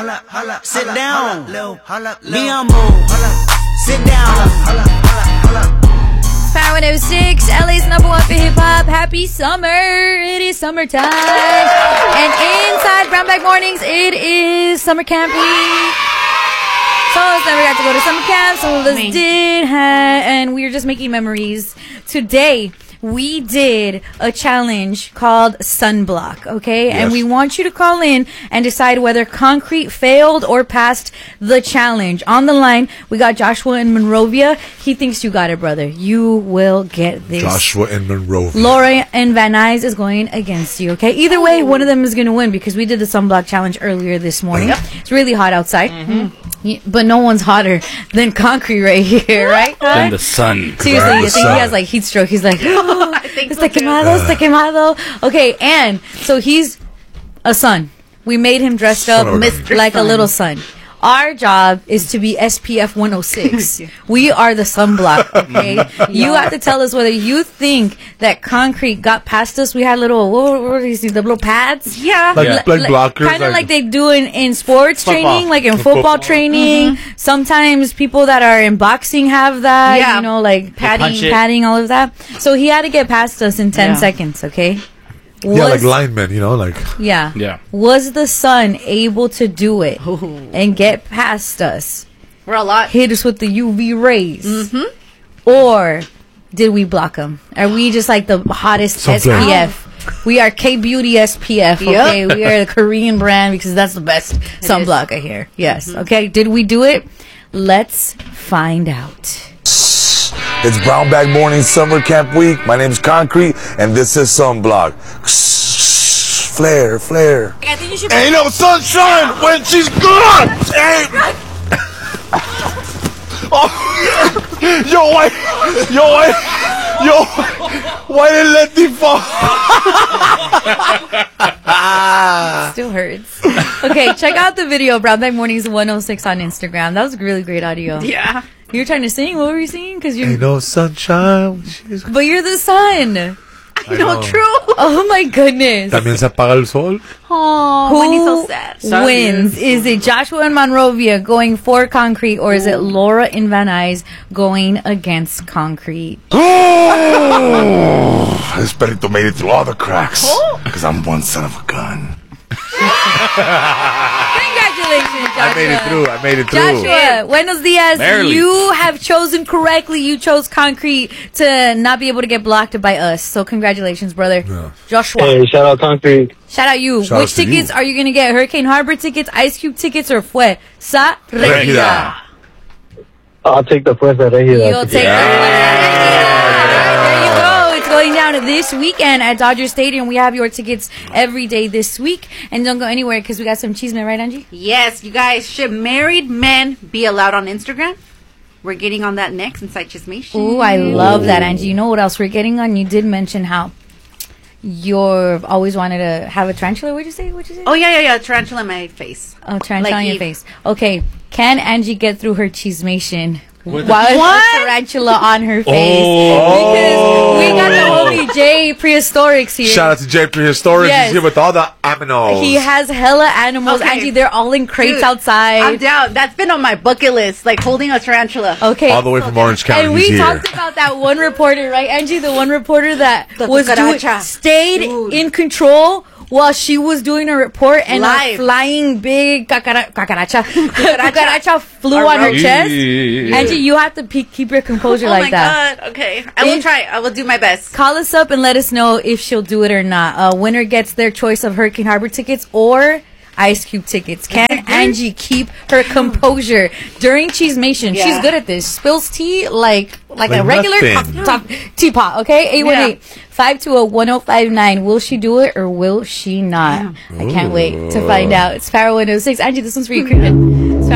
Sit down. Be humble. Sit down. Power 106, LA's #1 for hip hop. Happy summer. It is summertime. And inside Brown Bag Mornings, it is summer camp week. Some of us never got to go to summer camp. Some of us did. And we are just making memories. Today, we did a challenge called Sunblock, okay? Yes. And we want you to call in and decide whether Concrete failed or passed the challenge. On the line, we got Joshua in Monrovia. He thinks you got it, brother. You will get this. Joshua in Monrovia. Laura in Van Nuys is going against you, okay? Either way, one of them is going to win because we did the Sunblock challenge earlier this morning. Yep. It's really hot outside. But no one's hotter than Concrete right here, right? Than the sun. Seriously, I think he has like heat stroke. He's like, oh, está quemado. Okay, and so he's a sun. We made him dressed up like a little sun. Our job is to be SPF 106. We are the sunblock, okay? You have to tell us whether you think that Concrete got past us. We had little, what do you see, the little pads? Yeah. Like blockers. Kind of like they do in sports training, like in football training. Sometimes people that are in boxing have that, you know, like padding, all of that. So he had to get past us in 10 seconds, okay? Like linemen, you know, like. Yeah. Was the sun able to do it and get past us? We're a lot. Hit us with the UV rays? Or did we block them? Are we just like the hottest SPF? We are K-Beauty SPF, okay? We are the Korean brand because that's the best sunblock I hear. Yes, okay? Did we do it? Let's find out. It's Brown Bag Morning Summer Camp Week. My name's Concrete, and this is Sunblock. Flare. Ain't no sunshine when she's gone. Why didn't let me fall? Still hurts. Okay, check out the video, Brown Bag Mornings 106 on Instagram. That was really great audio. Yeah. You were trying to sing? What were you singing? Ain't no sunshine. But you're the sun. I know, true. Oh my goodness. También se apaga el sol. Oh, when he's so sad. Wins? Is it Joshua in Monrovia going for Concrete, or is it Laura in Van Nuys going against Concrete? Oh, this Perito made it through all the cracks. Because I'm one son of a gun. Congratulations, Joshua. I made it through. Joshua, buenos dias. Barely. You have chosen correctly. You chose Concrete to not be able to get blocked by us. So congratulations, brother. Yeah. Joshua. Hey, shout out Concrete. Shout out you. Shout Which out to tickets you. are you going to get? Hurricane Harbor tickets, Ice Cube tickets, or Fuerza Regida? I'll take the Fuerza Regida. You'll take the Fuerza Regida. There you go. It's going down this weekend at Dodger Stadium. We have your tickets every day this week. And don't go anywhere because we got some cheeseman, right, Angie? Yes, you guys. Should married men be allowed on Instagram? We're getting on that next inside Chismation. Ooh, I love that, Angie. You know what else we're getting on? You did mention how you've always wanted to have a tarantula. What'd you say? Oh, yeah. Tarantula in my face. Oh, tarantula Like on your Eve. face. Okay. Can Angie get through her cheesemation With while a tarantula on her face? Because we got the homie Jay Prehistorics here. Shout out to Jay Prehistoric. Yes. He's here with all the aminos. He has hella animals. Okay. Angie, they're all in crates Dude, outside. I'm down. That's been on my bucket list, like holding a tarantula. Okay. all the way from Orange County. And He's we here. talked about that one reporter, right, Angie? The one reporter that The was cucaracha. stayed Dude. in control while she was doing a report, and Live. a flying big cucaracha flew on her chest. Angie, you have to keep your composure Oh like my that. God. Okay. I will try. I will do my best. Call us up and let us know if she'll do it or not. Winner gets their choice of Hurricane Harbor tickets or Ice Cube tickets. Can Angie keep her composure during Cheesemation? Yeah. She's good at this. Spills tea like a regular nothing. teapot, okay? 818-520-1059. Will she do it or will she not? I can't wait to find out. It's Power 106. Angie, this one's for you, Creepin'.